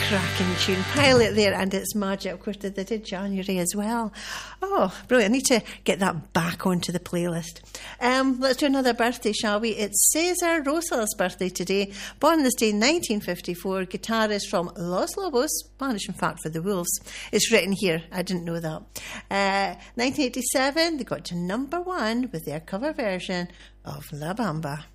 Cracking tune. Pilot there, and it's magic. Of course, they did January as well. Oh, brilliant. I need to get that back onto the playlist. Let's do another birthday, shall we? It's Cesar Rosa's birthday today. Born this day in 1954. Guitarist from Los Lobos. Spanish, in fact, for the Wolves. It's written here. I didn't know that. 1987, they got to number 1 with their cover version of La Bamba.